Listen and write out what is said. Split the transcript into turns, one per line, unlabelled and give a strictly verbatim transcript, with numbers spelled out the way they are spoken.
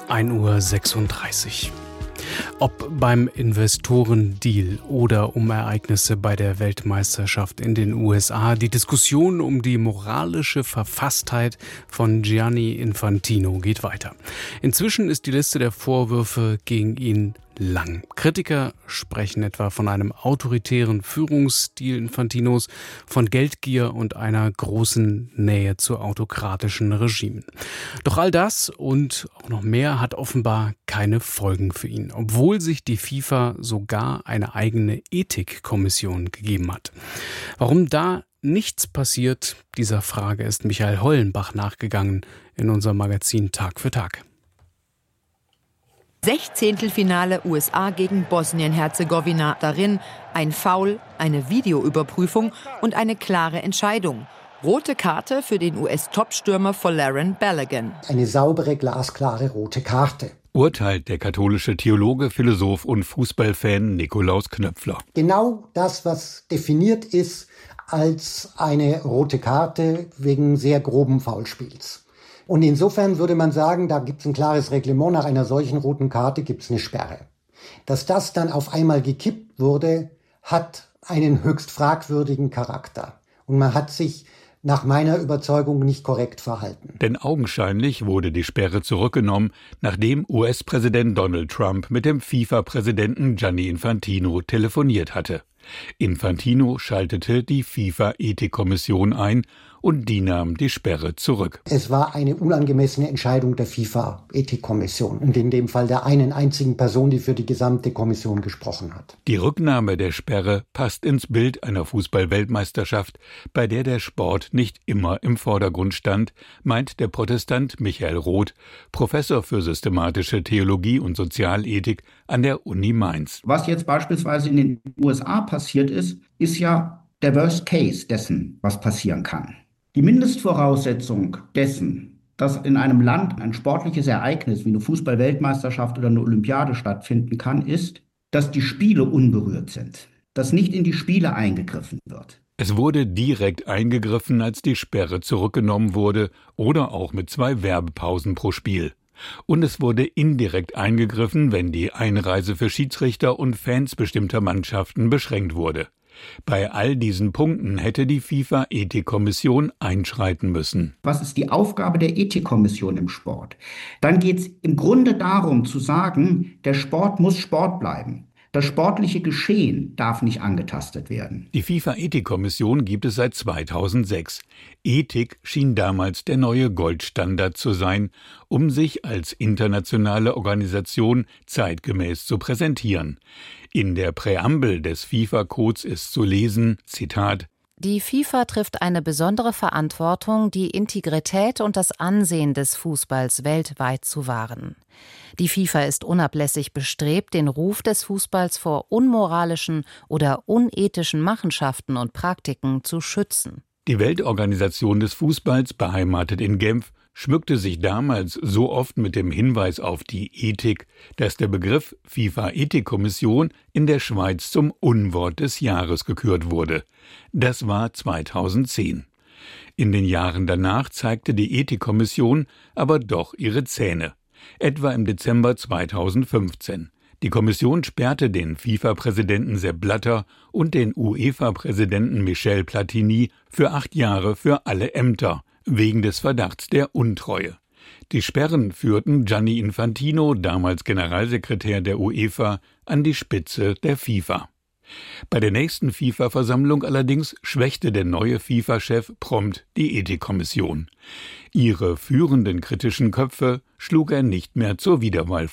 ein Uhr sechsunddreißig. Ob beim Investorendeal oder um Ereignisse bei der Weltmeisterschaft in den U S A, die Diskussion um die moralische Verfasstheit von Gianni Infantino geht weiter. Inzwischen ist die Liste der Vorwürfe gegen ihn lang. Kritiker sprechen etwa von einem autoritären Führungsstil Infantinos, von Geldgier und einer großen Nähe zu autokratischen Regimen. Doch all das und auch noch mehr hat offenbar keine Folgen für ihn, obwohl sich die FIFA sogar eine eigene Ethikkommission gegeben hat. Warum da nichts passiert, dieser Frage ist Michael Hollenbach nachgegangen in unserem Magazin Tag für Tag.
Sechzehntelfinale U S A gegen Bosnien-Herzegowina. Darin ein Foul, eine Videoüberprüfung und eine klare Entscheidung. Rote Karte für den U S-Topstürmer Folarin Balogun.
Eine saubere, glasklare rote Karte.
Urteilt der katholische Theologe, Philosoph und Fußballfan Nikolaus Knöpfler.
Genau das, was definiert ist als eine rote Karte wegen sehr groben Foulspiels. Und insofern würde man sagen, da gibt es ein klares Reglement, nach einer solchen roten Karte gibt es eine Sperre. Dass das dann auf einmal gekippt wurde, hat einen höchst fragwürdigen Charakter. Und man hat sich nach meiner Überzeugung nicht korrekt verhalten.
Denn augenscheinlich wurde die Sperre zurückgenommen, nachdem U S-Präsident Donald Trump mit dem FIFA-Präsidenten Gianni Infantino telefoniert hatte. Infantino schaltete die FIFA-Ethikkommission ein und die nahm die Sperre zurück.
Es war eine unangemessene Entscheidung der FIFA-Ethikkommission und in dem Fall der einen einzigen Person, die für die gesamte Kommission gesprochen hat.
Die Rücknahme der Sperre passt ins Bild einer Fußball-Weltmeisterschaft, bei der der Sport nicht immer im Vordergrund stand, meint der Protestant Michael Roth, Professor für systematische Theologie und Sozialethik an der Uni Mainz.
Was jetzt beispielsweise in den U S A passiert ist, ist ja der Worst Case dessen, was passieren kann. Die Mindestvoraussetzung dessen, dass in einem Land ein sportliches Ereignis wie eine Fußball-Weltmeisterschaft oder eine Olympiade stattfinden kann, ist, dass die Spiele unberührt sind, dass nicht in die Spiele eingegriffen wird.
Es wurde direkt eingegriffen, als die Sperre zurückgenommen wurde oder auch mit zwei Werbepausen pro Spiel. Und es wurde indirekt eingegriffen, wenn die Einreise für Schiedsrichter und Fans bestimmter Mannschaften beschränkt wurde. Bei all diesen Punkten hätte die FIFA-Ethikkommission einschreiten müssen.
Was ist die Aufgabe der Ethikkommission im Sport? Dann geht es im Grunde darum zu sagen, der Sport muss Sport bleiben. Das sportliche Geschehen darf nicht angetastet werden.
Die FIFA-Ethikkommission gibt es seit zweitausendsechs. Ethik schien damals der neue Goldstandard zu sein, um sich als internationale Organisation zeitgemäß zu präsentieren. In der Präambel des FIFA-Codes ist zu lesen, Zitat:
Die FIFA trifft eine besondere Verantwortung, die Integrität und das Ansehen des Fußballs weltweit zu wahren. Die FIFA ist unablässig bestrebt, den Ruf des Fußballs vor unmoralischen oder unethischen Machenschaften und Praktiken zu schützen.
Die Weltorganisation des Fußballs, beheimatet in Genf, schmückte sich damals so oft mit dem Hinweis auf die Ethik, dass der Begriff FIFA-Ethikkommission in der Schweiz zum Unwort des Jahres gekürt wurde. Das war zweitausendzehn. In den Jahren danach zeigte die Ethikkommission aber doch ihre Zähne. Etwa im Dezember zweitausendfünfzehn. Die Kommission sperrte den FIFA-Präsidenten Sepp Blatter und den UEFA-Präsidenten Michel Platini für acht Jahre für alle Ämter, wegen des Verdachts der Untreue. Die Sperren führten Gianni Infantino, damals Generalsekretär der UEFA, an die Spitze der FIFA. Bei der nächsten FIFA-Versammlung allerdings schwächte der neue FIFA-Chef prompt die Ethikkommission. Ihre führenden kritischen Köpfe schlug er nicht mehr zur Wiederwahl